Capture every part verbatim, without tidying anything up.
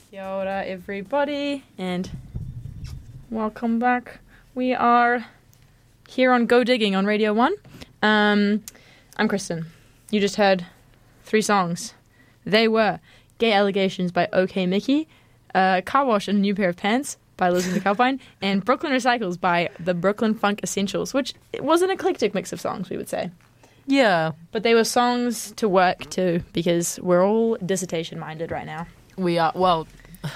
Kia ora, everybody, and welcome back. We are here on Go Digging on Radio one. Um, I'm Kristen. You just heard three songs. They were Gay Allegations by OK Mickey, uh, Car Wash and a New Pair of Pants by Liz and the Calpine, and Brooklyn Recycles by the Brooklyn Funk Essentials, which it was an eclectic mix of songs, we would say. Yeah. But they were songs to work to because we're all dissertation-minded right now. We are, well,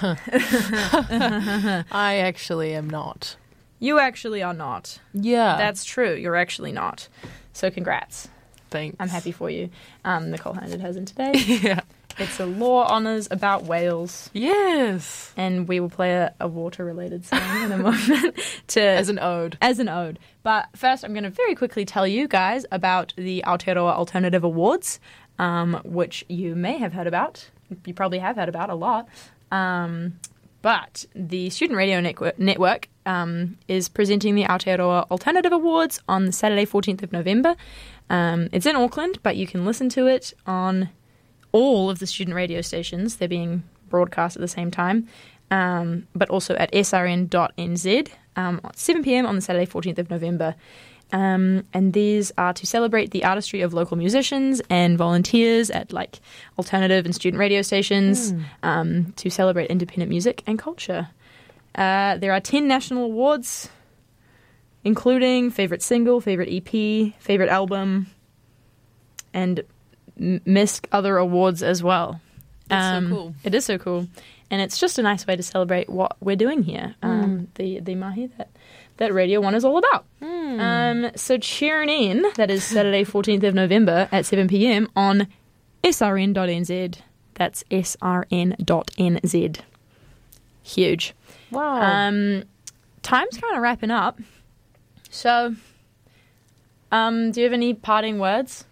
I actually am not. You actually are not. Yeah. That's true. You're actually not. So congrats. Thanks. I'm happy for you. Um, Nicole handed hers in today. Yeah. It's a law honours about whales. Yes. And we will play a, a water-related song in a moment. to As an ode. As an ode. But first, I'm going to very quickly tell you guys about the Aotearoa Alternative Awards, um, which you may have heard about. You probably have heard about a lot. Um, but the Student Radio Network, network um, is presenting the Aotearoa Alternative Awards on Saturday, fourteenth of November. Um, it's in Auckland, but you can listen to it on all of the student radio stations. They're being broadcast at the same time, um, but also at s r n dot n z um, at seven p.m. on the Saturday, fourteenth of November. Um, and these are to celebrate the artistry of local musicians and volunteers at like alternative and student radio stations mm. um, to celebrate independent music and culture. Uh, there are ten national awards, including Favourite Single, Favourite E P, Favourite Album, and m- missed other awards as well. That's um, so cool. It is so cool. And it's just a nice way to celebrate what we're doing here, um, mm. the, the mahi that, that Radio one is all about. Mm. Um, so tune in, that is Saturday fourteenth of November at seven p.m. on s r n dot n z. That's s r n dot n z. Huge. Wow. Um, time's kind of wrapping up. So, um, do you have any parting words?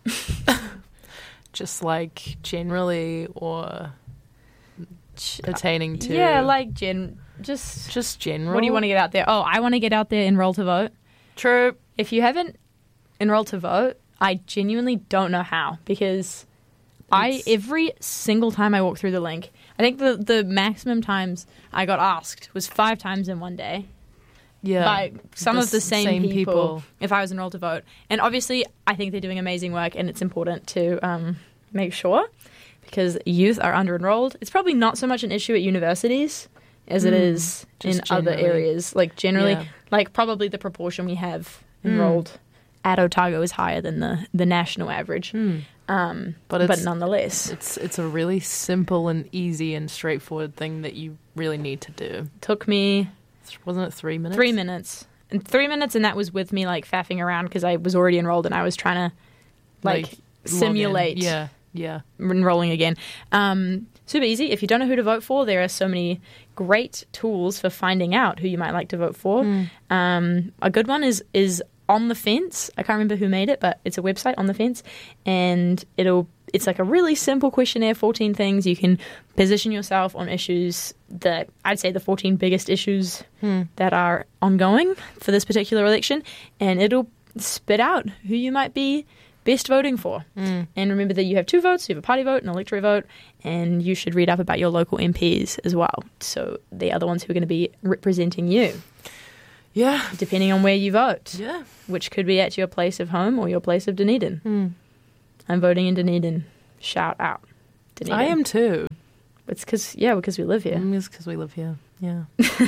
Just like generally or pertaining to... Yeah, like gen... Just, just general. What do you want to get out there? Oh, I want to get out there, enroll to vote. True. If you haven't enrolled to vote, I genuinely don't know how, because it's... I every single time I walk through the link, I think the, the maximum times I got asked was five times in one day. Yeah. By some the of the same, same people, people if I was enrolled to vote. And obviously, I think they're doing amazing work, and it's important to um, make sure, because youth are under-enrolled. It's probably not so much an issue at universities as it mm, is in generally. other areas. Like, generally, yeah. like, probably the proportion we have enrolled mm. at Otago is higher than the, the national average. Mm. Um, but, but nonetheless. It's, it's a really simple and easy and straightforward thing that you really need to do. Took me... Wasn't it three minutes? Three minutes. And three minutes, and that was with me, like, faffing around because I was already enrolled and I was trying to, like, like simulate yeah, yeah. enrolling again. Um, super easy. If you don't know who to vote for, there are so many great tools for finding out who you might like to vote for. Mm. Um, a good one is is On the Fence. I can't remember who made it, but it's a website, On the Fence, and it'll it's like a really simple questionnaire, fourteen things. You can position yourself on issues that I'd say the fourteen biggest issues hmm. that are ongoing for this particular election, and it'll spit out who you might be best voting for. Mm. And remember that you have two votes. You have a party vote and an electorate vote, and you should read up about your local M Ps as well. So they are the ones who are going to be representing you. Yeah. Depending on where you vote. Yeah. Which could be at your place of home or your place of Dunedin. Mm. I'm voting in Dunedin. Shout out. Dunedin. I am too. It's because, yeah, because we live here. Mm, it's because we live here. Yeah.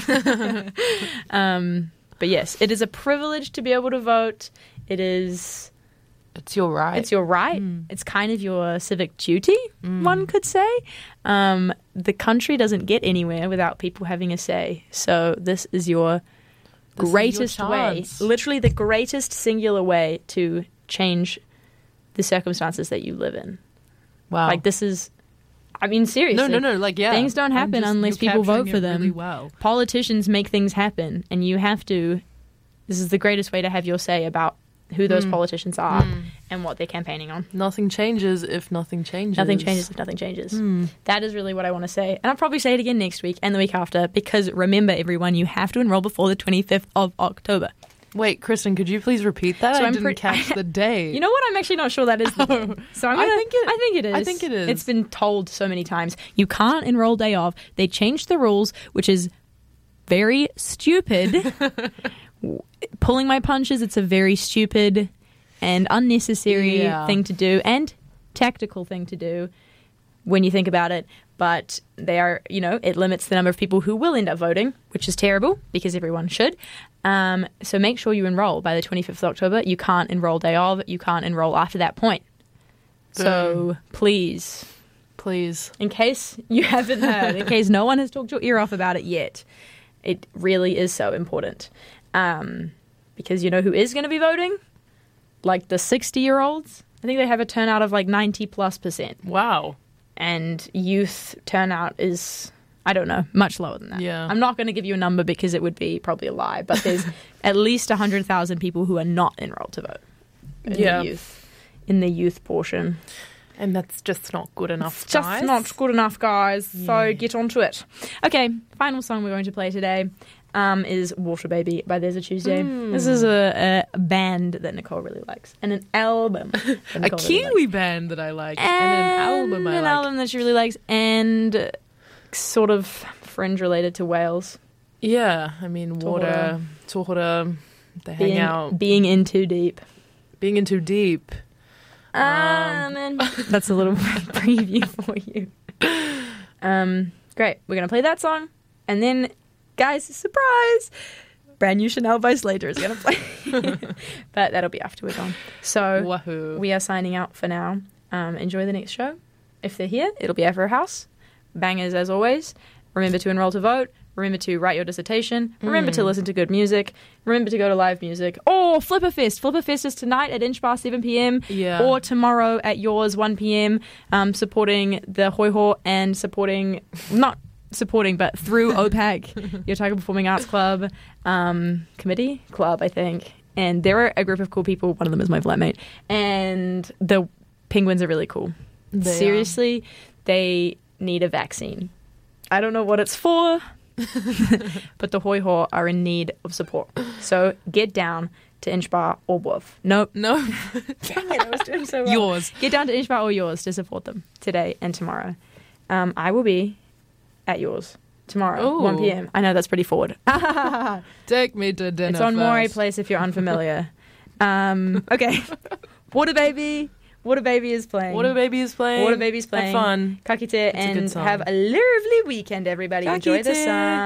um, but yes, it is a privilege to be able to vote. It is... It's your right. It's your right. Mm. It's kind of your civic duty, mm. one could say. Um, the country doesn't get anywhere without people having a say. So this is your this greatest is your way, literally the greatest singular way to change the circumstances that you live in. Wow. Like this is, I mean, seriously. No, no, no. Like, yeah. Things don't happen just, unless people vote for them. Really well. Politicians make things happen, and you have to, this is the greatest way to have your say about who those mm. politicians are mm. and what they're campaigning on. Nothing changes if nothing changes. Nothing changes if nothing changes. Mm. That is really what I want to say. And I'll probably say it again next week and the week after, because remember, everyone, you have to enroll before the twenty-fifth of October. Wait, Kristen, could you please repeat that? So I I'm didn't pre- catch the date. You know what? I'm actually not sure that is the thing. So I'm I gonna, think it- I think it is. I think it is. It's been told so many times. You can't enroll day of. They changed the rules, which is very stupid. Pulling my punches, it's a very stupid and unnecessary Yeah. thing to do and tactical thing to do when you think about it. But they are, you know, it limits the number of people who will end up voting, which is terrible because everyone should. Um, so make sure you enroll by the twenty-fifth of October. You can't enroll day of. You can't enroll after that point. So please, Please. in case you haven't heard, in case no one has talked your ear off about it yet, it really is so important. Um, because you know who is going to be voting? Like the sixty-year-olds. I think they have a turnout of like ninety plus percent. Wow. And youth turnout is, I don't know, much lower than that. Yeah. I'm not going to give you a number because it would be probably a lie, but there's at least one hundred thousand people who are not enrolled to vote in Yeah. the youth, in the youth portion. And that's just not good enough, It's just guys. not good enough, guys. So Yeah. get onto it. Okay, final song we're going to play today um, is Water Baby by There's a Tuesday. Mm. This is a, a band that Nicole really likes, and an album. that A Nicole really Kiwi band that I like. likes. And, an album I an like. album that she really likes, and uh, sort of fringe related to Wales. Yeah, I mean, water, tohora, they hang Being, out. being in too deep. Being in too deep. Um, and that's a little preview for you. Um, great. We're going to play that song. And then, guys, surprise! Brand new Chanel by Slater is going to play. But that'll be after we're gone. So Wahoo. we are signing out for now. Um, enjoy the next show. If they're here, it'll be at our house. Bangers as always. Remember to enroll to vote. Remember to write your dissertation. Remember Mm. to listen to good music. Remember to go to live music. Or Flipperfest. Flipperfest is tonight at Inch Bar, seven p.m. Yeah. Or tomorrow at yours, one p.m. Um, supporting the Hoi Ho and supporting, not supporting, but through O P A C, the Otago Performing Arts Club um, Committee Club, I think. And they're a group of cool people. One of them is my flatmate. And the penguins are really cool. They are. Seriously, they need a vaccine. I don't know what it's for, but the Hoi Ho are in need of support. So get down to Inch Bar or Wolf. Nope. No. Dang it, I was doing so well. Yours. Get down to Inch Bar or yours to support them today and tomorrow. Um, I will be at yours tomorrow, Ooh. one p.m. I know that's pretty forward. Take me to dinner It's on Moray first. Place if you're unfamiliar. um, okay. Water Baby. Water Baby is playing. Water Baby is playing. Water Baby's playing. Have fun. Kakite, It's a good and song. have a lovely weekend, everybody. Enjoy the Kakite. sun.